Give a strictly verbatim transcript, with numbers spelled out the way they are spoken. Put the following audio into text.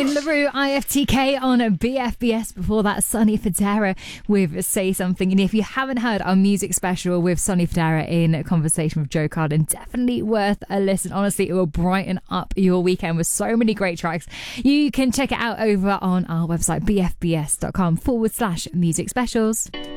Caroline LaRue, I F T K on B F B S. Before that, Sonny Fodera with Say Something. And if you haven't heard our music special with Sonny Fodera in a conversation with Joe Carden, definitely worth a listen. Honestly, it will brighten up your weekend with so many great tracks. You can check it out over on our website, bfbs.com forward slash music specials.